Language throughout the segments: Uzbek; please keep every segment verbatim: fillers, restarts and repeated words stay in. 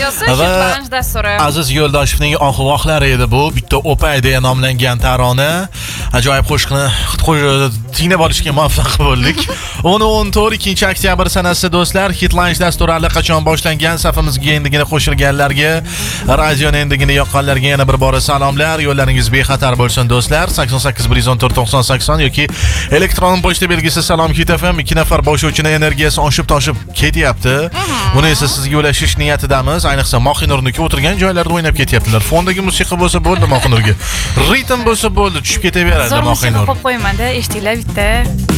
Shotlanj dasturi. Aziz Yo'ldoshevning ohu-vohlari edi bu. Bitta o'pay deya nomlangan tarona. Ajoyib qo'shiqni tinglab olishga muvaffaq bo'ldik. o'n o'n to'rt ikkinchi oktyabr sanasi do'stlar, Shotlanj dasturi allaqachon boshlangan. Safimizga endigina qo'shilganlarga, radioni endigina yoqqanlarga yana bir bora salomlar. Yo'llaringiz bexatar bo'lsin do'stlar. sakson sakkiz bir yuz o'n to'rt to'qson sakson yoki elektron pochta belgisi Salom Hit F M. Ikki nafar boshlovchining energiyasi oshib-toshib ketyapti. Buni esa sizga ulashish niyatidamiz. Ayniqsa Mohinurniki o'tirgan joylarda o'ynab ketyaptilar. Fondagi musiqa bo'lsa bo'ldi Mohinurga. Ritm bo'lsa bo'ldi, tushib ketaveradi Mohinur. Qo'yib qo'ymanda, eshitinglar bitta.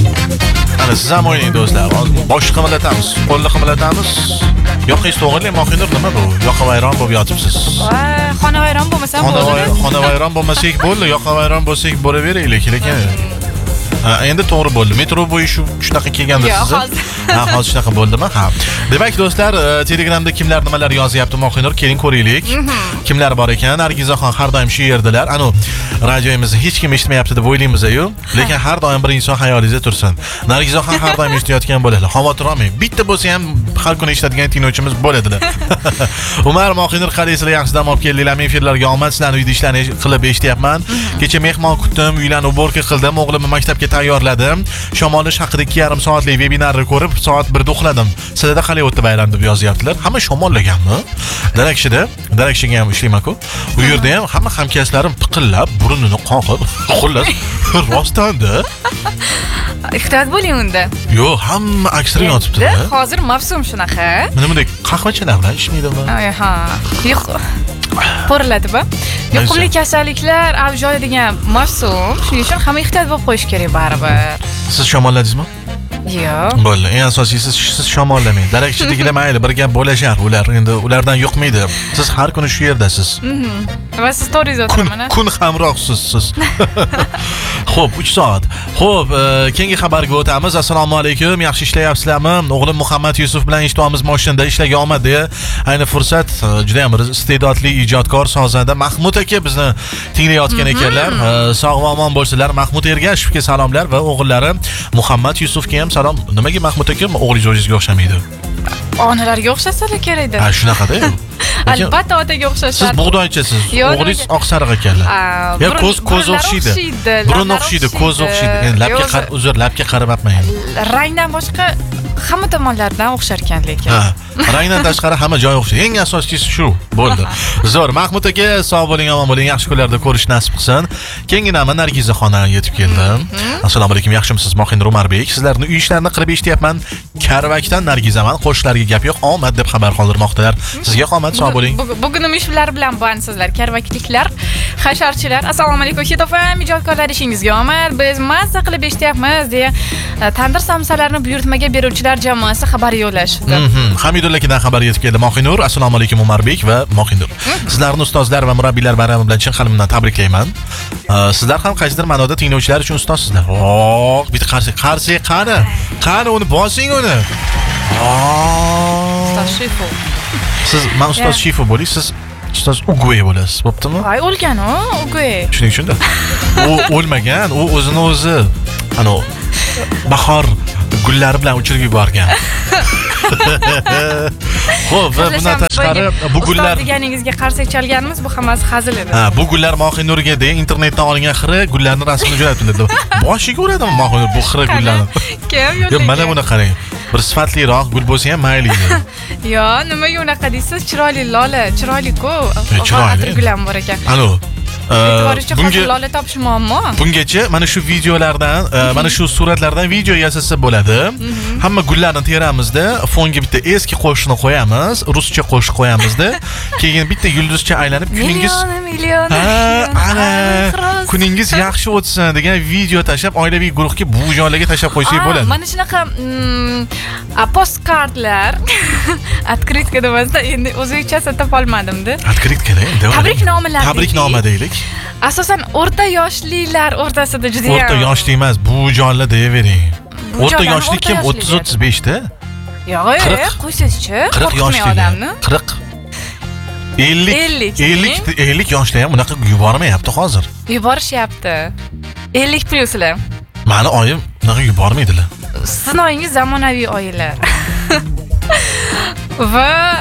Ana siz ham o'yning do'stlar. Bosh qimilatamiz, qo'lni qimilatamiz. Yoqingiz to'g'ri, Mohinur nima bu? Yoqavayron bo'lib yotibsiz. Va xonavayron bo'lmasam bo'ldi. Xonavayron bo'lmasak bo'ldi, yoqavayron bo'lsak bo'laveraylik, lekin ha, endi to'g'ri bo'ldi. Metro bo'yi shu shunaqa kelganda sizni. Ha, hozir shunaqa bo'ldimi? Ha. Demak, do'stlar, Telegramda kimlar nimalar yozyapti Mohinur, keling ko'raylik. Kimlar bor ekan? Nargizaxon har doim shu yerdalar. Anu radiomizni hech kim eshitmayapti deb o'ylaymiz-ku, lekin har doim bir inson xayolingizda tursin. Nargizaxon har doim eshitayotgan bo'ladi. Xavotir olmang. Bitta bo'lsa ham har kuni eshitadigan tinglovchimiz bo'ladilar. Umar, Mohinur, qalaysizlar? Yaxshi dam olib keldinglarmi? Efirlarga omad. Sizlarning uyda ishlarni qilib eshityapman. Kecha mehmon kutdim, uylarni uborka qildim, o'g'limni maktabga tayyorladim. Shamolish haqida ikki yarim soatlik vebinarni ko'rib, soat birda uxladim. Sizlarda qalay o'tdi bayram deb yozyaptilar. Hamma shamollaganmi? Darakshida, Darakshida ham ishlayman-ku. U yerda ham hamma hamkasblarim piqillab, burnini qoqib, xullas, rostanda. Ehtiyot bo'ling unda. Yo'q, hamma aksiri yotibdi. Hozir mavsum shunaqa. Mana bunday qahvachalar bilan ishmaydimi? Ha. Yo'q. Qo'riladi-ba. Yuqumli kasalliklar avj oladigan mavsum. Shuning uchun hamma ehtiyot bo'lib qo'yish kerak baribir. Siz shamolladingizmi? Yo'q. Bo'ldi. Eng asosiysi siz shamollamang. Darakchidagilar mayli, bir gap bo'lashar. Ular endi ulardan yuqmaydi. Siz har kuni shu yerdasiz. Va siz stories o'tirmana. Kun hamrohsiz siz. Xo'p, uch soat. Xo'p, keyingi xabarga o'tamiz. Assalomu alaykum. Yaxshi ishlayapsizlarmi? O'g'lim Muhammad Yusuf bilan eshitamiz mashinada ishlagan omad deya. Ayni fursat juda ham iste'dodli ijodkor sozanda Mahmud aka bizni tinglayotgan ekanlar. Sog' va omon bo'lsinlar. Mahmud Ergashevga salomlar va o'g'illari Muhammad Yusufga ham salom. Nimaga Mahmud aka o'g'lingizga o'xshamaydi? Onalarga o'xshasalar kerak-da. Ha, shunaqada. Albatta otaga o'xshashadi. Siz bug'doychisiz. O'g'lingiz oq sariq ekanlar. Ya ko'z ko'z o'xshaydi. Burun o'xshaydi, ko'z o'xshaydi. Endi labga qarab, uzr, labga qarabman. Rangdan boshqa hamma tomonlardan o'xshar ekan lekin. Ha, rangdan tashqari hamma joy o'xshaydi. Eng asosiysi shu. Bo'ldi. Zo'r. Mahmud aka, sog' bo'ling, omon bo'ling. Yaxshi kunlarda ko'rish nasib qilsin. Keyingina Nargizaxona yetib keldim. Assalomu alaykum. Yaxshimisiz Mohinur Umarbek? Sizlarni uy ishlarini qilib eshityapman. Karvakdan Nargizaman. Qo'shlarga gap yo'q, omad deb xabar qoldirmoqdalar. Sizga omad, sog' bo'ling. Bugun ishlar bilan bandsizlar, karvakliklar, hasharchilar. Assalomu alaykum. Hit F M ijodkorlar, ishingizga omad. Biz mazza qilib eshityapmiz deya tandir samsalarni buyurtmaga beruvchilar jamoasi xabar yo'llashdi. Hamidulla akadan xabar yetib keldi Mohinur. Assalomu alaykum Umarbek va Mohinur. Sizlarni ustozlar va murabbiylar bayrami bilan chin qalbimdan tabriklayman. Sizlar ham qaysidir ma'noda tinglovchilar uchun ustozsizlar. Oh, bitta qarshi, qarshi qani? Qani uni bosing uni. Ustoz Shifu. Siz men ustoz Shifu bo'ling, siz ustoz Uguey bo'lasiz, bo'ptimi? Voy, o'lgan-ku, Uguey. Shuning uchun-da. U o'lmagan, u o'zini o'zi ana bahor gullari bilan uchirib yuborgan. Xo'p, va bundan tashqari bu gullar deganingizga qarsak chalganmiz, bu hammasi hazil edi. Ha, bu gullar Mohinurga deya internetdan olingan xira gullarning rasmini jo'natiladi. Boshiga uradimi Mohinur bu xira gullarni? Kim yo'q? Yo, mana buni qarang. Bir sifatliroq gul bo'lsa ham mayli edi. Yo, nimaga unaqa deysiz? Chiroyli lola, chiroyli-ku. Chiroyli gul ham bor ekan. Alo. Bunga lola topish muammo. Bungacha mana shu videolardan, mana shu suratlardan video yasasa bo'ladi. Hamma gullarni teramizda, fonga bitta eski qo'shiqni qo'yamiz, ruscha qo'shiq qo'yamizda, keyin bitta yulduzcha aylanib kuningiz million ana kuningiz yaxshi o'tsin degan video tashab oilaviy guruhga bu joylarga tashab qo'ysak bo'ladi. Mana shunaqa postkartlar, открытка demasdan endi o'zbekchasini topa olmadim-da. Открытка-da endi. Tabriknomalar. Tabriknoma deylik. Asosan o'rta yoshlilar o'rtasida juda ham. O'rta yoshli emas, bu jonli deyavering. O'rta yoshli kim? o'ttiz o'ttiz besh da? Yo'q, yo'q, qo'ysiz-chi. qirq yoshli odamni. qirq ellik ellik ellik yoshda ham bunaqa yubormayapti hozir. Yuborishyapti. ellik plyuslar. Mani oyim bunaqa yubormaydilar. Sizning oyingiz zamonaviy oilalar. Va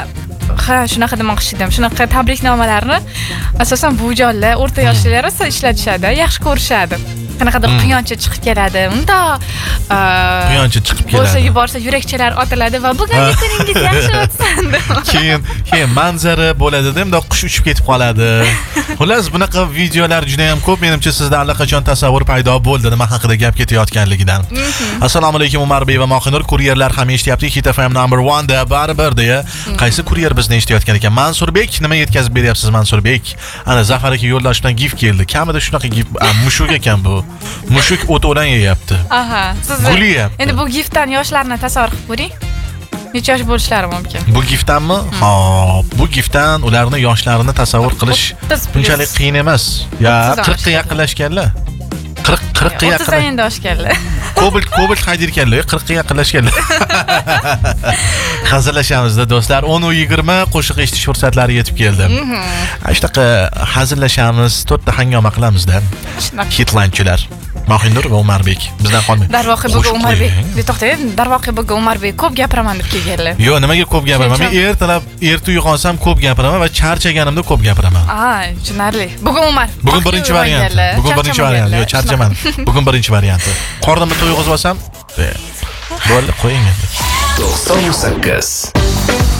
ha shunaqa demoqchi edim. Shunaqa tabriknomalarni asosan buvijonlar, o'rta yoshlilar esa ishlatishadi, yaxshi ko'rishadi. Qanaqadir quyoncha chiqib keladi. Unda quyoncha chiqib keladi. Bo'lsa yuborsa yurakchalar otiladi va bugungi kuningiz yaxshi o'tsin. Keyin keyin manzara bo'ladi-da, unda qush uchib ketib qoladi. Xullas, bunaqa videolar juda ham ko'p. Menimcha sizda allaqachon tasavvur paydo bo'ldi nima haqida gap ketayotganligidan. Assalomu alaykum Umarbek va Mohinur, kuryerlar ham eshityapti. Hit F M number one da baribir deya. Qaysi kuryer bizni eshitayotgan ekan? Mansurbek, nima yetkazib beryapsiz Mansurbek? Ana Zafar aka yo'ldosh bilan gif keldi. Kamida shunaqa gif, mushuk ekan bu. Mushuk o't o'lan yeyapti. Aha, siz endi bu gifdan yoshlarni tasavvur qilib ko'ring. Necha yosh bo'lishlari mumkin? Bu gifdanmi? Xo'p, bu gifdan ularni yoshlarini tasavvur qilish bunchalik qiyin emas. Ya, qirq ga yaqinlashganlar. qirq qirq ga yaqin. o'ttiz endi oshganlar. Kobalt Kobalt haydayotganlar, qirq ga yaqinlashganlar. Hazillashamiz-da do'stlar. o'n va yigirma qo'shiq eshitish fursatlari yetib keldi. Shunaqa hazillashamiz, to'rtta hangoma qilamiz-da. Hitlanchilar. Mohinur va Umarbek bizdan qolmaydi. Darvoqe bugun Umarbek, to'xtang, darvoqe bugun Umarbek ko'p gapiraman deb kelganlar. Yo'q, nimaga ko'p gapiraman? Men ertalab erta uyg'onsam ko'p gapiraman va charchaganimda ko'p gapiraman. A, tushunarli. Bugun Umar. Bugun birinchi varianti. Bugun birinchi varianti. Yo'q, charchaman. Bugun birinchi varianti. Qornimni to'yg'izib olsam, bo'ldi, qo'ying endi. to'qson sakkiz